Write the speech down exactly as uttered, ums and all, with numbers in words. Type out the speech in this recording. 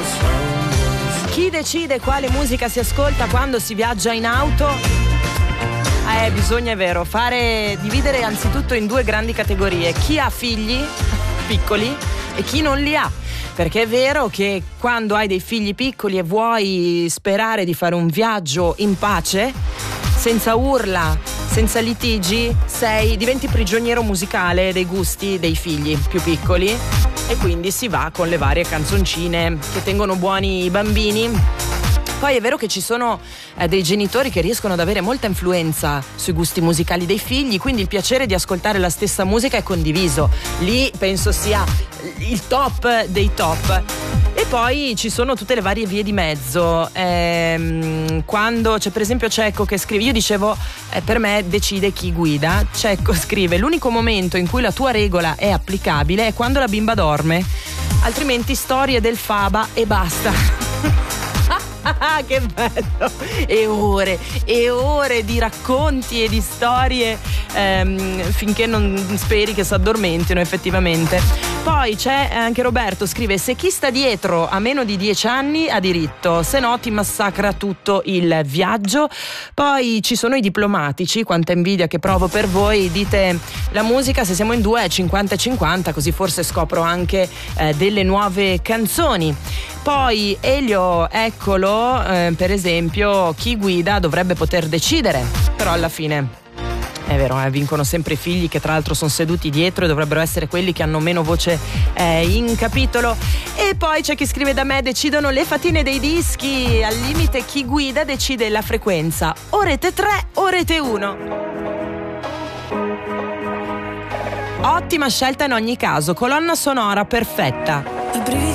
Chi decide quale musica si ascolta quando si viaggia in auto? Eh, bisogna, è vero, fare dividere anzitutto in due grandi categorie: chi ha figli piccoli e chi non li ha. Perché è vero che quando hai dei figli piccoli e vuoi sperare di fare un viaggio in pace, senza urla, senza litigi, sei, diventi prigioniero musicale dei gusti dei figli più piccoli, e quindi si va con le varie canzoncine che tengono buoni i bambini. Poi è vero che ci sono eh, dei genitori che riescono ad avere molta influenza sui gusti musicali dei figli, quindi il piacere di ascoltare la stessa musica è condiviso. Lì penso sia il top dei top. E poi ci sono tutte le varie vie di mezzo. Ehm, quando c'è per esempio Cecco che scrive, io dicevo eh, per me decide chi guida. Cecco scrive: l'unico momento in cui la tua regola è applicabile è quando la bimba dorme, altrimenti storie del Faba e basta. Ah, che bello! E ore e ore di racconti e di storie ehm, finché non speri che si addormentino effettivamente. Poi c'è anche Roberto, scrive: se chi sta dietro ha meno di dieci anni ha diritto, se no ti massacra tutto il viaggio. Poi ci sono i diplomatici, quanta invidia che provo per voi. Dite la musica se siamo in due è cinquanta e cinquanta, così forse scopro anche eh, delle nuove canzoni. Poi Elio, eccolo, eh, per esempio, chi guida dovrebbe poter decidere, però alla fine è vero, eh, vincono sempre i figli, che tra l'altro sono seduti dietro e dovrebbero essere quelli che hanno meno voce eh, in capitolo. E poi c'è chi scrive da me: decidono le fatine dei dischi, al limite chi guida decide la frequenza, o rete tre o rete uno. Ottima scelta in ogni caso, colonna sonora perfetta.